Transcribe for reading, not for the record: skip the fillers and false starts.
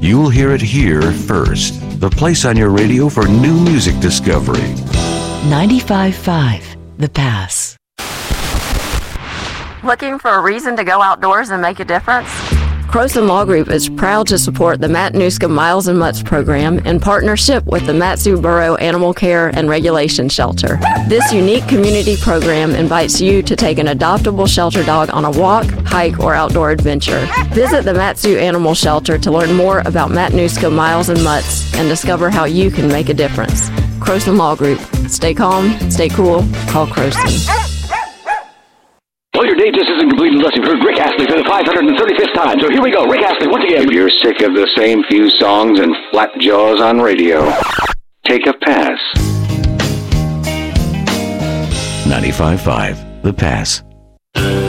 You'll hear it here first. The place on your radio for new music discovery. 95.5 The Pass. Looking for a reason to go outdoors and make a difference? Croson Law Group is proud to support the Matanuska Miles and Mutts program in partnership with the Mat-Su Borough Animal Care and Regulation Shelter. This unique community program invites you to take an adoptable shelter dog on a walk, hike, or outdoor adventure. Visit the Mat-Su Animal Shelter to learn more about Matanuska Miles and Mutts and discover how you can make a difference. Croson Law Group. Stay calm, stay cool, call Croson. Well, your day just isn't complete unless you've heard Rick Astley for the 535th time. So here we go. Rick Astley once again. If you're sick of the same few songs and flat jaws on radio, take a pass. 95.5 The Pass.